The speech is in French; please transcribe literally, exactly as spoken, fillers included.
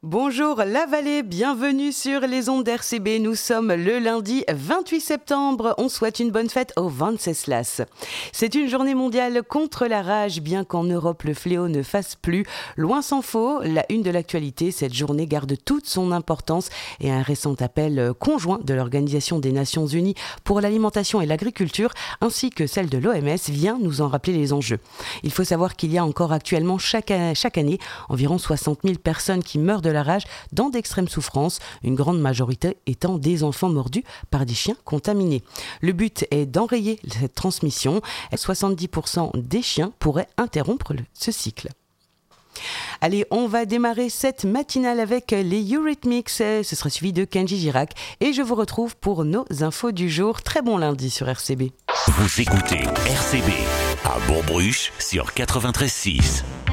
Bonjour la vallée, bienvenue sur les ondes d'R C B. Nous sommes le lundi vingt-huit septembre. On souhaite une bonne fête au Wenceslas. C'est une journée mondiale contre la rage, bien qu'en Europe le fléau ne fasse plus. Loin s'en faut, la une de l'actualité, cette journée garde toute son importance et un récent appel conjoint de l'Organisation des Nations Unies pour l'alimentation et l'agriculture ainsi que celle de l'O M S vient nous en rappeler les enjeux. Il faut savoir qu'il y a encore actuellement chaque, chaque année environ soixante mille personnes qui meurent de la rage dans d'extrêmes souffrances, une grande majorité étant des enfants mordus par des chiens contaminés. Le but est d'enrayer cette transmission. soixante-dix pour cent des chiens pourraient interrompre le, ce cycle. Allez, on va démarrer cette matinale avec les Eurythmics. Ce sera suivi de Kenji Girac. Et je vous retrouve pour nos infos du jour. Très bon lundi sur R C B. Vous écoutez R C B à Bourg-Bruche sur quatre-vingt-treize six.